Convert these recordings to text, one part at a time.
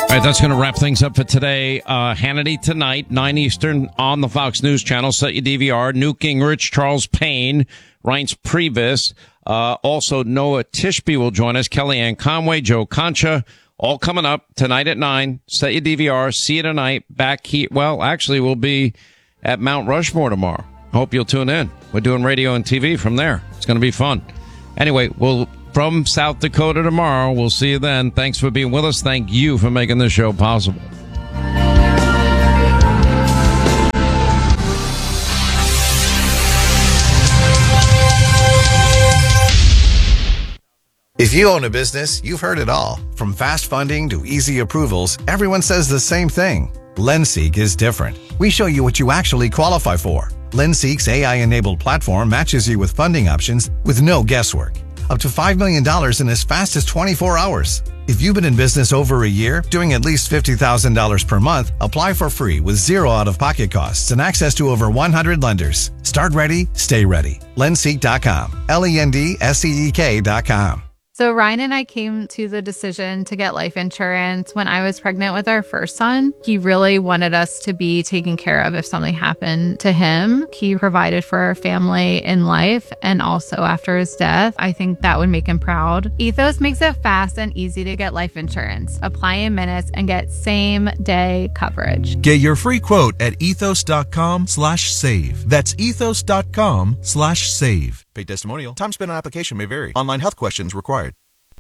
All right, that's going to wrap things up for today. Hannity tonight, 9 Eastern on the Fox News Channel. Set your DVR. Newt Gingrich, Charles Payne, Reince Priebus. Also, Noah Tishby will join us. Kellyanne Conway, Joe Concha, all coming up tonight at 9. Set your DVR. See you tonight. Back here. Well, actually, we'll be at Mount Rushmore tomorrow. Hope you'll tune in. We're doing radio and TV from there. It's going to be fun. Anyway, we'll from South Dakota tomorrow. We'll see you then. Thanks for being with us. Thank you for making this show possible. If you own a business, you've heard it all. From fast funding to easy approvals, everyone says the same thing. LendSeek is different. We show you what you actually qualify for. LendSeek's AI-enabled platform matches you with funding options with no guesswork. Up to $5 million in as fast as 24 hours. If you've been in business over a year, doing at least $50,000 per month, apply for free with zero out-of-pocket costs and access to over 100 lenders. Start ready, stay ready. Lendseek.com. LendSeek.com. So Ryan and I came to the decision to get life insurance when I was pregnant with our first son. He really wanted us to be taken care of if something happened to him. He provided for our family in life and also after his death. I think that would make him proud. Ethos makes it fast and easy to get life insurance. Apply in minutes and get same-day coverage. Get your free quote at ethos.com/save. That's ethos.com/save. Paid testimonial. Time spent on application may vary. Online health questions required.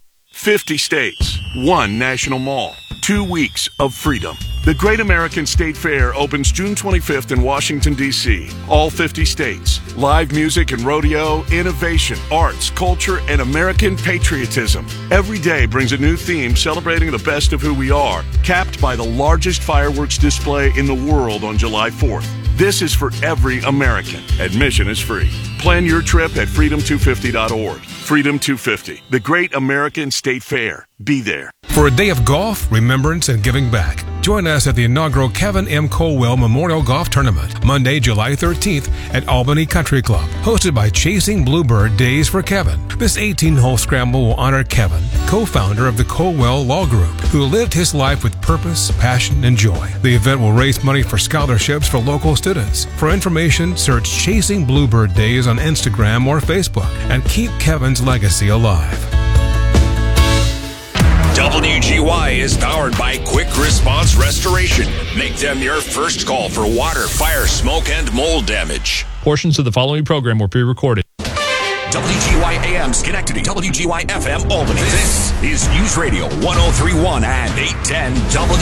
50 states, one national mall, 2 weeks of freedom. The Great American State Fair opens June 25th in Washington, D.C. All 50 states. Live music and rodeo, innovation, arts, culture, and American patriotism. Every day brings a new theme celebrating the best of who we are, capped by the largest fireworks display in the world on July 4th. This is for every American. Admission is free. Plan your trip at freedom250.org. Freedom 250, the Great American State Fair. Be there. For a day of golf, remembrance, and giving back, join us at the inaugural Kevin M. Colwell Memorial Golf Tournament, Monday, July 13th at Albany Country Club, hosted by Chasing Bluebird Days for Kevin. This 18-hole scramble will honor Kevin, co-founder of the Colwell Law Group, who lived his life with purpose, passion, and joy. The event will raise money for scholarships for local students. For information, search Chasing Bluebird Days on Instagram or Facebook and keep Kevin's legacy alive. WGY is powered by Quick Response Restoration. Make them your first call for water, fire, smoke, and mold damage. Portions of the following program were pre-recorded. WGY AM Schenectady, WGY FM Albany. This is News Radio 1031 and 810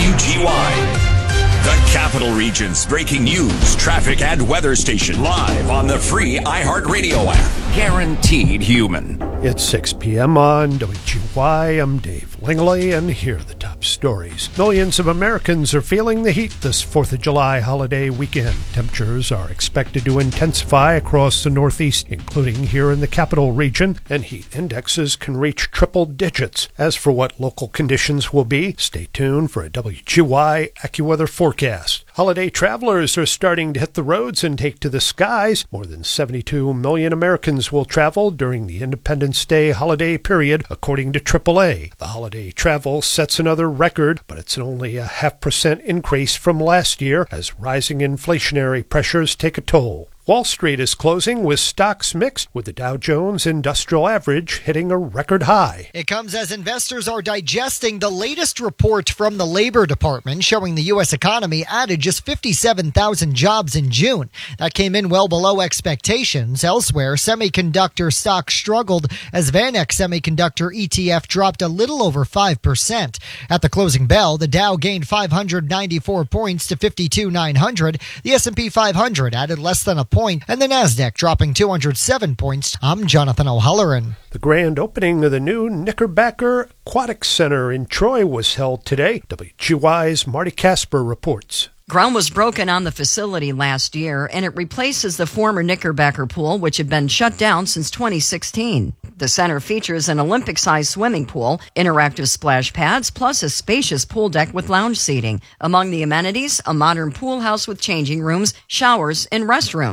WGY. The Capital Region's breaking news, traffic, and weather station live on the free iHeartRadio app. Guaranteed human. It's 6 p.m. on WGY. I'm Dave Langley, and here are the top stories. Millions of Americans are feeling the heat this 4th of July holiday weekend. Temperatures are expected to intensify across the Northeast, including here in the Capital Region, and heat indexes can reach triple digits. As for what local conditions will be, stay tuned for a WGY AccuWeather forecast. Holiday travelers are starting to hit the roads and take to the skies. More than 72 million Americans will travel during the Independence Day holiday period, according to AAA. The holiday travel sets another record, but it's only a 0.5% increase from last year as rising inflationary pressures take a toll. Wall Street is closing with stocks mixed, with the Dow Jones Industrial Average hitting a record high. It comes as investors are digesting the latest report from the Labor Department showing the U.S. economy added just 57,000 jobs in June. That came in well below expectations. Elsewhere, semiconductor stocks struggled as VanEck Semiconductor ETF dropped a little over 5%. At the closing bell, the Dow gained 594 points to 52,900. The S&P 500 added less than a point, and the Nasdaq dropping 207 points. I'm Jonathan O'Halloran. The grand opening of the new Knickerbocker Aquatic Center in Troy was held today. WGY's Marty Casper reports. Ground was broken on the facility last year, and it replaces the former Knickerbocker pool, which had been shut down since 2016. The center features an Olympic-sized swimming pool, interactive splash pads, plus a spacious pool deck with lounge seating. Among the amenities, a modern pool house with changing rooms, showers, and restrooms.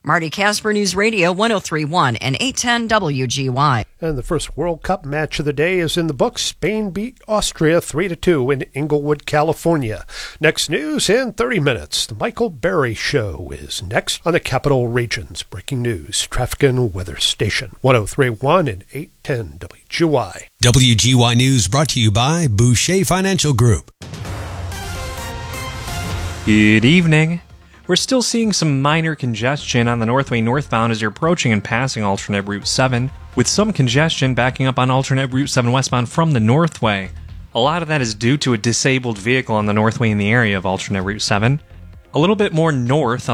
Marty Casper, News Radio 1031 and 810 WGY. And the first World Cup match of the day is in the books. Spain beat Austria 3-2 in Inglewood, California. Next news in 30 minutes. The Michael Berry Show is next on the Capital Region's Breaking News Traffic and Weather Station 1031 and 810 WGY. WGY News brought to you by Boucher Financial Group. Good evening. We're still seeing some minor congestion on the Northway northbound as you're approaching and passing alternate Route 7, with some congestion backing up on alternate Route 7 westbound from the Northway. A lot of that is due to a disabled vehicle on the Northway in the area of alternate Route 7. A little bit more north